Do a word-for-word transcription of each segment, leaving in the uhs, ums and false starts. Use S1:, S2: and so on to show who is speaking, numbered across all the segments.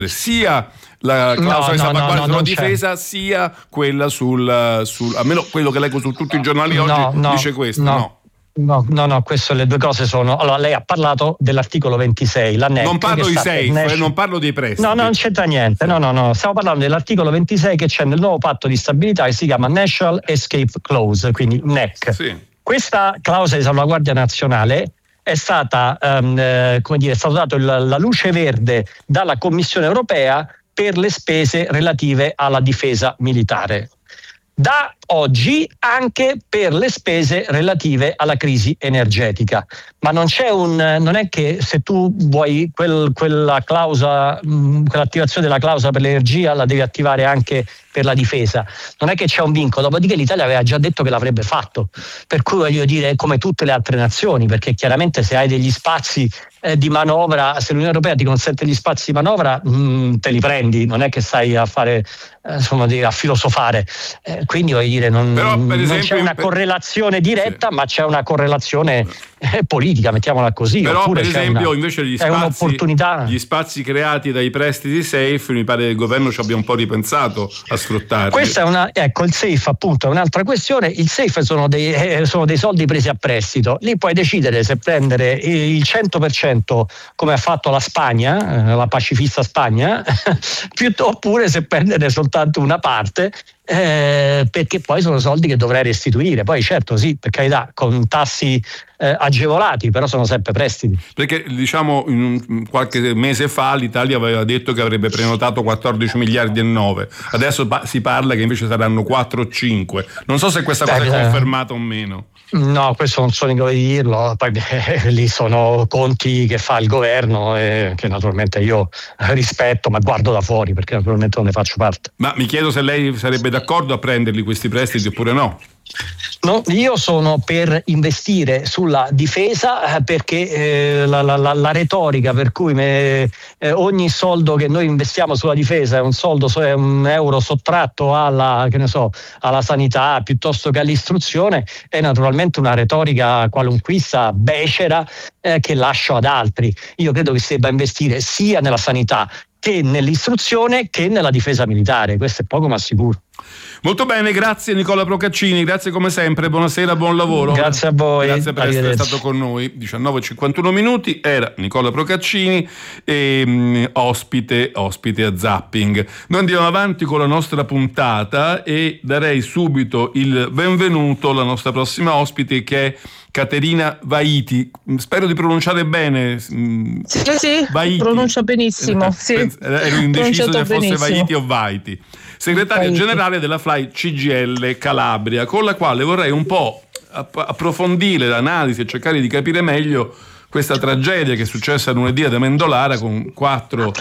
S1: sia la clausola di
S2: No, no,
S1: salvaguardia
S2: no,
S1: sulla
S2: non
S1: difesa, sia quella sul, sul almeno quello che leggo su tutti i giornali
S2: No,
S1: oggi
S2: no,
S1: dice questo,
S2: no.
S1: no.
S2: No, no, no, queste le due cose sono. Allora, lei ha parlato dell'articolo ventisei, la N E C.
S1: Non parlo
S2: che
S1: di
S2: sta
S1: safe,
S2: per
S1: eh,
S2: Nash-
S1: non parlo dei prestiti.
S2: No, no, non c'entra niente. No, no, no. Stiamo parlando dell'articolo ventisei che c'è nel nuovo patto di stabilità che si chiama National Escape Clause, quindi N E C.
S1: Sì.
S2: Questa clausola di salvaguardia nazionale è stata, um, eh, come dire, è stato dato il, la luce verde dalla Commissione europea per le spese relative alla difesa militare. Da oggi anche per le spese relative alla crisi energetica, ma non c'è un non è che se tu vuoi quel, quella clausola, mh, quell'attivazione della clausola per l'energia la devi attivare anche per la difesa, non è che c'è un vincolo, dopodiché l'Italia aveva già detto che l'avrebbe fatto, per cui voglio dire come tutte le altre nazioni, perché chiaramente se hai degli spazi eh, di manovra, se l'Unione Europea ti consente gli spazi di manovra mh, te li prendi, non è che stai a fare eh, insomma a filosofare, eh, quindi voglio dire non,
S1: Però, per
S2: non
S1: esempio,
S2: c'è una
S1: per...
S2: correlazione diretta,
S1: sì.
S2: ma c'è una correlazione eh, politica, mettiamola così.
S1: Però
S2: oppure
S1: per
S2: c'è
S1: esempio
S2: una,
S1: invece gli
S2: è
S1: spazi,
S2: un'opportunità.
S1: gli spazi creati dai prestiti safe mi pare che il governo ci abbia un po' ripensato a sfruttarli.
S2: Questa è una, ecco, il safe appunto è un'altra questione. Il safe sono dei, eh, sono dei soldi presi a prestito, lì puoi decidere se prendere il cento per cento come ha fatto la Spagna, eh, la pacifista Spagna oppure se prendere soltanto una parte, eh, perché poi sono soldi che dovrai restituire. Poi certo sì, per carità, con tassi eh, agevolati, però sono sempre prestiti.
S1: Perché diciamo in un, qualche mese fa l'Italia aveva detto che avrebbe prenotato quattordici miliardi e nove, adesso pa- si parla che invece saranno quattro o cinque. Non so se questa cosa
S2: Beh,
S1: è confermata o meno.
S2: No, questo non sono in grado di dirlo, poi beh, lì sono conti che fa il governo e che naturalmente io rispetto, ma guardo da fuori perché naturalmente non ne faccio parte.
S1: Ma mi chiedo se lei sarebbe d'accordo a prenderli questi prestiti oppure no.
S2: No, io sono per investire sulla difesa eh, perché eh, la, la, la, la retorica per cui me, eh, ogni soldo che noi investiamo sulla difesa è un soldo, è un euro sottratto alla, che ne so, alla sanità piuttosto che all'istruzione è naturalmente una retorica qualunquista, becera, eh, che lascio ad altri. Io credo che si debba investire sia nella sanità che nell'istruzione che nella difesa militare, questo è poco ma sicuro.
S1: Molto bene, grazie Nicola Procaccini, grazie come sempre, buonasera, buon lavoro.
S2: Grazie a voi.
S1: Grazie per essere stato con noi. diciannove e cinquantuno minuti, era Nicola Procaccini, e, um, ospite, ospite a Zapping. Noi andiamo avanti con la nostra puntata e darei subito il benvenuto alla nostra prossima ospite che è Caterina Vaiti. Spero di pronunciare bene.
S3: Sì, sì,
S1: Vaiti.
S3: pronuncia benissimo.
S1: Eh,
S3: sì.
S1: Ero indeciso se fosse
S3: benissimo.
S1: Vaiti o Vaiti. Segretaria
S3: Vaiti.
S1: generale della Fly C G I L Calabria, con la quale vorrei un po' approfondire l'analisi e cercare di capire meglio questa tragedia che è successa lunedì ad Amendolara con quattro,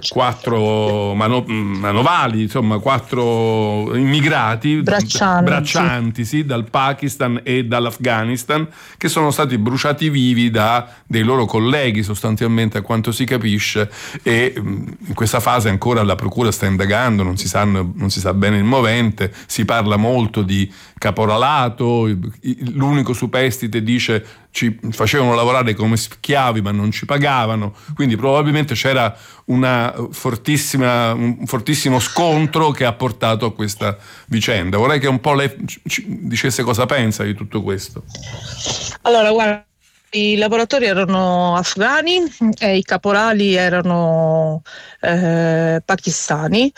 S1: quattro mano, manovali, insomma quattro immigrati
S3: braccianti,
S1: braccianti sì, dal Pakistan e dall'Afghanistan, che sono stati bruciati vivi da dei loro colleghi sostanzialmente, a quanto si capisce, e in questa fase ancora la procura sta indagando, non si sanno, non si sa bene il movente, si parla molto di caporalato, l'unico superstite dice ci facevano lavorare come schiavi ma non ci pagavano, quindi probabilmente c'era una fortissima, un fortissimo scontro che ha portato a questa vicenda. Vorrei che un po' lei ci dicesse cosa pensa di tutto questo.
S3: Allora, guarda, i lavoratori erano afghani e i caporali erano eh, pakistani.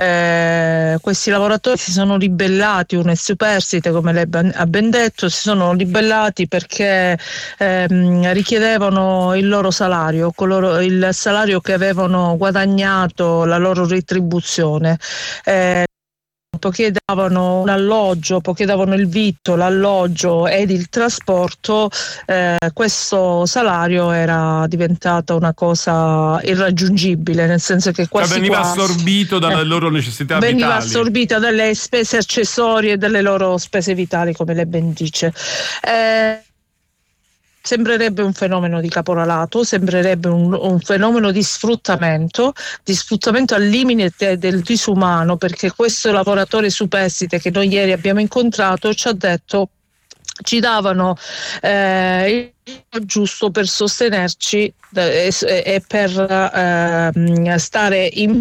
S3: Eh, questi lavoratori si sono ribellati, un superstite come lei ha ben detto, si sono ribellati perché ehm, richiedevano il loro salario, coloro, il salario che avevano guadagnato, la loro retribuzione. Eh, chiedevano un alloggio, poi chiedevano il vitto, l'alloggio ed il trasporto, eh, questo salario era diventato una cosa irraggiungibile, nel senso che quasi
S1: cioè veniva
S3: quasi,
S1: assorbito dalle
S3: eh,
S1: loro necessità
S3: veniva
S1: vitali.
S3: Veniva assorbito dalle spese accessorie e dalle loro spese vitali, come lei ben dice. Eh, Sembrerebbe un fenomeno di caporalato, sembrerebbe un, un fenomeno di sfruttamento, di sfruttamento al limite del disumano, perché questo lavoratore superstite che noi ieri abbiamo incontrato ci ha detto ci davano eh, il giusto per sostenerci e, e per eh, stare in